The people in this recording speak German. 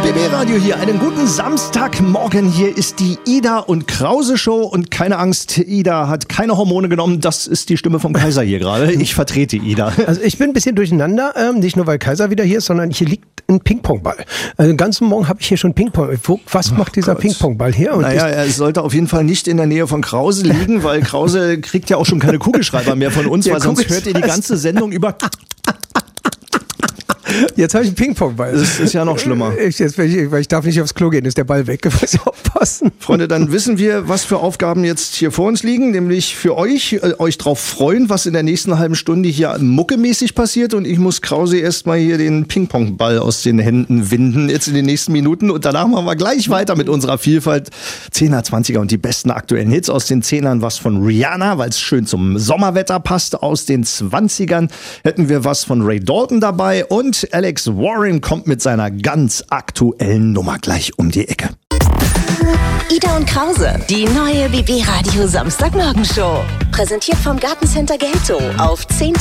BB-Radio hier, einen guten Samstagmorgen. Hier ist die Ida und Krause Show und keine Angst, Ida hat keine Hormone genommen. Das ist die Stimme vom Kaiser hier gerade. Ich vertrete Ida. Also ich bin ein bisschen durcheinander, nicht nur weil Kaiser wieder hier ist, sondern hier liegt ein Ping-Pong-Ball. Also den ganzen Morgen habe ich hier schon Ping-Pong. Was macht dieser Ping-Pong-Ball hier? Und naja, er sollte auf jeden Fall nicht in der Nähe von Krause liegen, weil Krause kriegt ja auch schon keine Kugelschreiber mehr von uns, weil sonst hört ihr die ganze Sendung über... Jetzt habe ich einen Ping-Pong-Ball. Das ist ja noch schlimmer. Weil ich darf nicht aufs Klo gehen, ist der Ball weg. Ich muss aufpassen. Freunde, dann wissen wir, was für Aufgaben jetzt hier vor uns liegen. Nämlich für euch drauf freuen, was in der nächsten halben Stunde hier muckemäßig passiert. Und ich muss Krause erstmal hier den Ping-Pong-Ball aus den Händen winden, jetzt in den nächsten Minuten. Und danach machen wir gleich weiter mit unserer Vielfalt. 10er, 20er und die besten aktuellen Hits aus den 10ern. Was von Rihanna, weil es schön zum Sommerwetter passt. Aus den 20ern hätten wir was von Ray Dalton dabei. Und Alex Warren kommt mit seiner ganz aktuellen Nummer gleich um die Ecke. Ida und Krause, die neue BB Radio Samstagmorgenshow. Präsentiert vom Gartencenter Gelto auf 10